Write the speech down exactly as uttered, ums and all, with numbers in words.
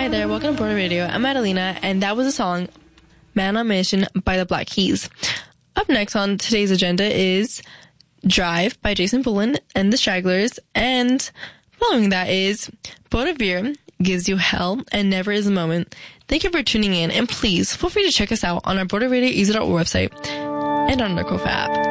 there, welcome to Border Radio. I'm Adelina, and that was the song Man on Mission by the Black Keys. Up next on today's agenda is Drive by Jason Bullen and the Stragglers, and following that is Border Beer Gives You Hell and Never Is a Moment. Thank you for tuning in, and please feel free to check us out on our Border Radio Easy dot org website and on our Cofa app.